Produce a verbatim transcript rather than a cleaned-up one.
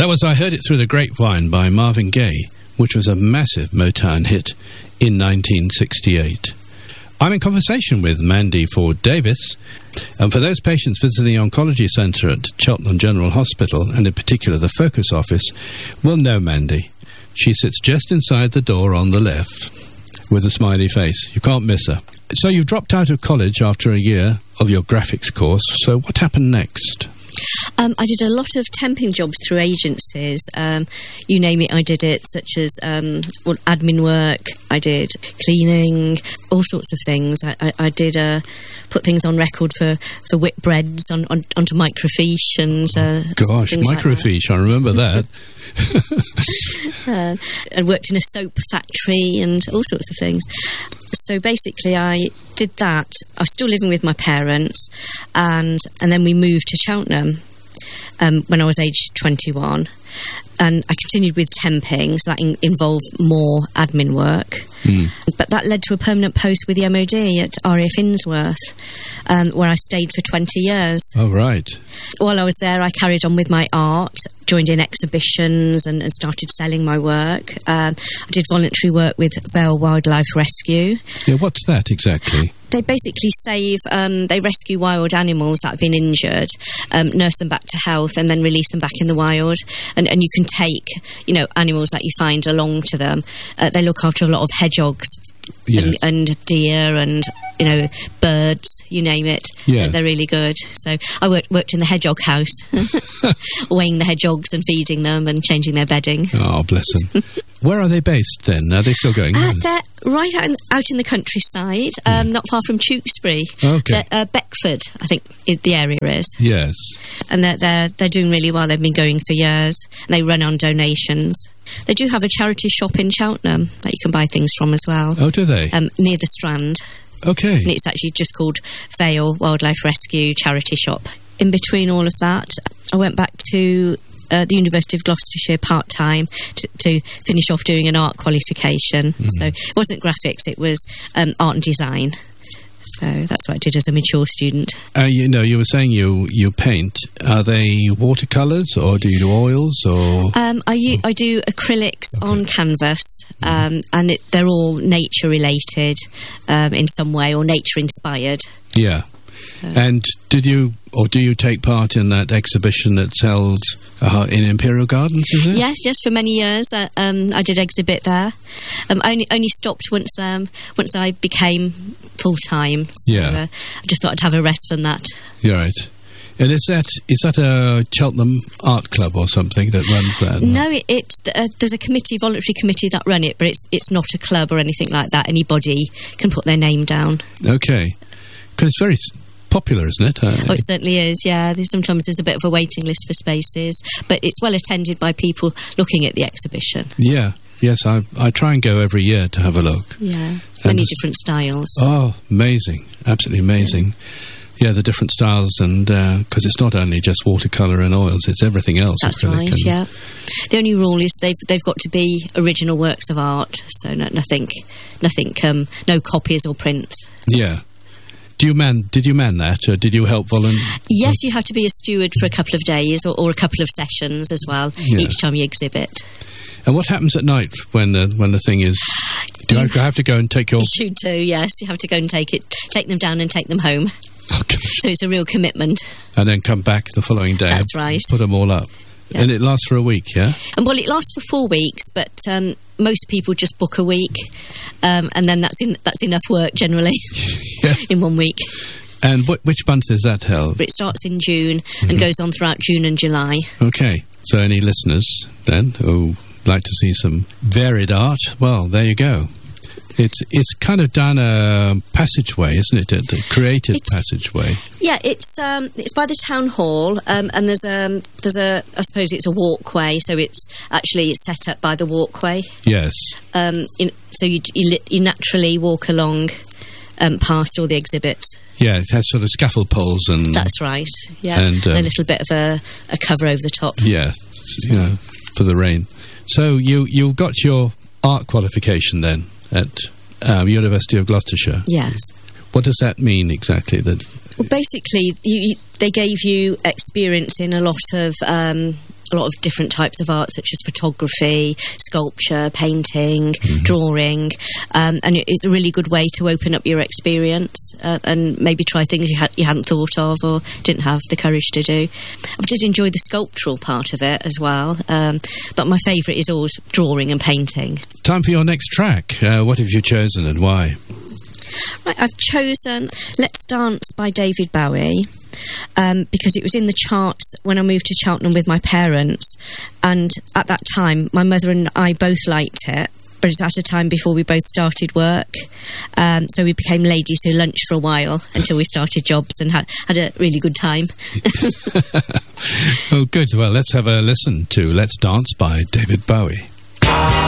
was I Heard It Through the Grapevine by Marvin Gaye, which was a massive Motown hit in nineteen sixty-eight. I'm in conversation with Mandy Ford Davis, and for those patients visiting the Oncology Centre at Cheltenham General Hospital, and in particular the Focus office, will know Mandy. She sits just inside the door on the left with a smiley face. You can't miss her. So you dropped out of college after a year of your graphics course, so what happened next? Um, I did a lot of temping jobs through agencies. Um, you name it, I did it, such as um, well, admin work. I did cleaning, all sorts of things. I, I, I did uh, put things on record for, for Whitbreads on, on, onto microfiche and uh, gosh, microfiche! Like I remember that. uh, I worked in a soap factory and all sorts of things. So basically, I did that. I was still living with my parents, and and then we moved to Cheltenham um, when I was aged twenty-one. And I continued with temping, so that in- involved more admin work. Mm. But that led to a permanent post with the M O D at R A F Innsworth, um, where I stayed for twenty years. Oh, right. While I was there, I carried on with my art, joined in exhibitions and, and started selling my work. Um, I did voluntary work with Vale Wildlife Rescue. Yeah, what's that exactly? They basically save, um, they rescue wild animals that have been injured, um, nurse them back to health, and then release them back in the wild. And, and you can take, you know, animals that you find along to them. Uh, they look after a lot of hedgehogs. Yes. And, and deer and, you know, birds, you name it. Yes. They're really good. So I worked, worked in the hedgehog house, weighing the hedgehogs and feeding them and changing their bedding. Oh, bless them. Where are they based then? Are they still going uh, on? They're right out in, out in the countryside, um, mm. not far from Tewkesbury. Okay. Uh, Beckford, I think it, the area is. Yes. And they're, they're, they're doing really well. They've been going for years. And they run on donations. They do have a charity shop in Cheltenham that you can buy things from as well. Oh, do they? Um, near the Strand. Okay. And it's actually just called Vale Wildlife Rescue Charity Shop. In between all of that, I went back to uh, the University of Gloucestershire part-time to, to finish off doing an art qualification. Mm. So it wasn't graphics, it was um, art and design. So that's what I did as a mature student. Uh, you know, you were saying you, you paint. Are they watercolours or do you do oils? Or um, I, u- I do acrylics okay. on canvas, um, mm. and it, they're all nature related um, in some way, or nature inspired. Yeah. So. And did you or do you take part in that exhibition that's held uh, in Imperial Gardens? Is it? Yes, yes. For many years, uh, um, I did exhibit there. Um, I only only stopped once um, once I became full time. So, yeah. Uh, I just thought I'd have a rest from that. You're right. And is that is that a Cheltenham Art Club or something that runs that? No, it, it's uh, there's a committee, voluntary committee that run it, but it's it's not a club or anything like that. Anybody can put their name down. Okay, because it's very popular, isn't it? Uh, oh, it certainly is, yeah. There's, sometimes there's a bit of a waiting list for spaces, but it's well attended by people looking at the exhibition. Yeah, yes, I I try and go every year to have a look. Yeah, many different styles. Oh, amazing, absolutely amazing. Yeah, yeah the different styles, and because uh, it's not only just watercolour and oils, it's everything else. That's right, and yeah. The only rule is they've they've got to be original works of art, so no, nothing, nothing, um, no copies or prints. Yeah. Do you man? Did you man that, or did you help volunteer? Yes, you have to be a steward for a couple of days, or, or a couple of sessions as well. Yeah. Each time you exhibit. And what happens at night when the when the thing is? Do you, you have to go and take your? You do, yes. You have to go and take it, take them down, and take them home. Okay. So it's a real commitment. And then come back the following day. That's right. Put them all up. Yeah. And it lasts for a week, yeah? And well, it lasts for four weeks, but um, most people just book a week, um, and then that's in, that's enough work generally yeah. in one week. And wh- which month is that held? It starts in June mm-hmm. and goes on throughout June and July. Okay, so any listeners then who like to see some varied art, well, there you go. It's it's kind of down a passageway, isn't it? A creative it's, passageway. Yeah, it's um, it's by the town hall, um, and there's a there's a I suppose it's a walkway, so it's actually it's set up by the walkway. Yes. Um, in, so you, you you naturally walk along, um, past all the exhibits. Yeah, it has sort of scaffold poles and. That's right. Yeah, and, um, and a little bit of a, a cover over the top. Yeah, you know, for the rain. So you you got your art qualification then at um, University of Gloucestershire. Yes. What does that mean exactly? That well, basically, you, you, they gave you experience in a lot of um, a lot of different types of art, such as photography, sculpture, painting, mm-hmm. drawing, um, and it's a really good way to open up your experience uh, and maybe try things you, had, you hadn't thought of or didn't have the courage to do. I did enjoy the sculptural part of it as well, um, but my favourite is always drawing and painting. Time for your next track. Uh, what have you chosen and why? Right, I've chosen Let's Dance by David Bowie. Um, because it was in the charts when I moved to Cheltenham with my parents, and at that time my mother and I both liked it, but it's at a time before we both started work, um, so we became ladies who lunched for a while until we started jobs and had, had a really good time. Oh, good. Well, let's have a listen to Let's Dance by David Bowie.